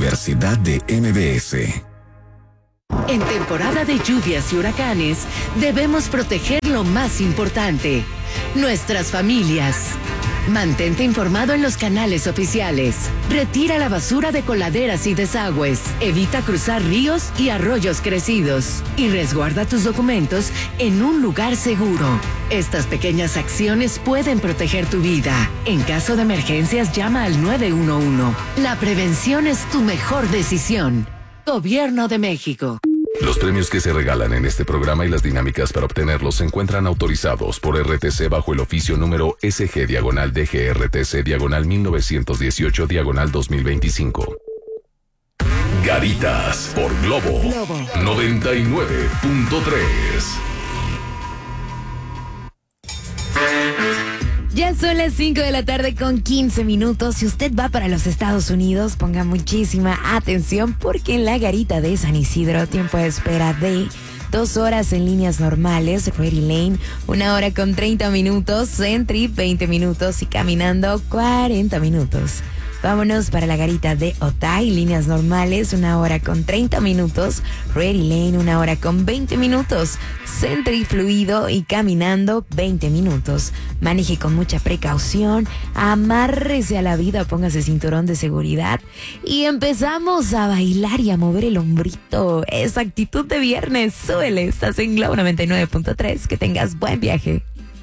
Universidad de MBS. En temporada de lluvias y huracanes, debemos proteger lo más importante, nuestras familias. Mantente informado en los canales oficiales. Retira la basura de coladeras y desagües. Evita cruzar ríos y arroyos crecidos. Y resguarda tus documentos en un lugar seguro. Estas pequeñas acciones pueden proteger tu vida. En caso de emergencias, llama al 911. La prevención es tu mejor decisión. Gobierno de México. Los premios que se regalan en este programa y las dinámicas para obtenerlos se encuentran autorizados por RTC bajo el oficio número SG-DGRTC-1918-2025. Garitas por Globo 99.3. Ya son las 5 de la tarde con 15 minutos. Si usted va para los Estados Unidos, ponga muchísima atención porque en la garita de San Isidro, tiempo de espera de 2 horas en líneas normales, Ready Lane, 1 hora con 30 minutos, Sentry 20 minutos y caminando 40 minutos. Vámonos para la garita de Otay, líneas normales, 1 hora con 30 minutos. Ready Lane, 1 hora con 20 minutos. Sentry fluido y caminando 20 minutos. Maneje con mucha precaución, amárrese a la vida, póngase cinturón de seguridad. Y empezamos a bailar y a mover el hombrito. Esa actitud de viernes, súbele, estás en Globo 99.3, que tengas buen viaje.